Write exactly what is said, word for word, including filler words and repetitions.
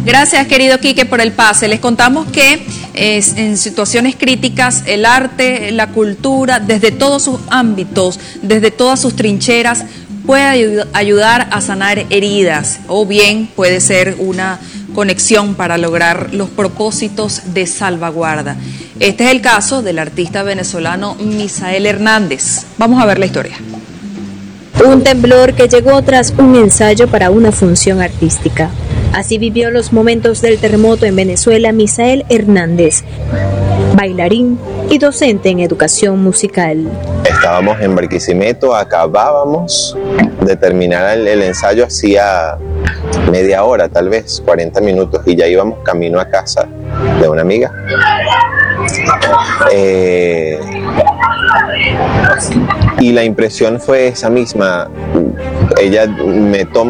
Gracias, querido Quique, por el pase. Les contamos que eh, en situaciones críticas el arte, la cultura, desde todos sus ámbitos, desde todas sus trincheras, puede ayudar a sanar heridas, o bien puede ser una conexión para lograr los propósitos de salvaguarda. Este es el caso del artista venezolano Misael Hernández. Vamos a ver la historia. Un temblor que llegó tras un ensayo para una función artística. Así vivió los momentos del terremoto en Venezuela Misael Hernández, bailarín y docente en educación musical. Estábamos en Barquisimeto, acabábamos de terminar el, el ensayo hacía media hora, tal vez cuarenta minutos, y ya íbamos camino a casa de una amiga. Eh, y la impresión fue esa misma. Ella me toma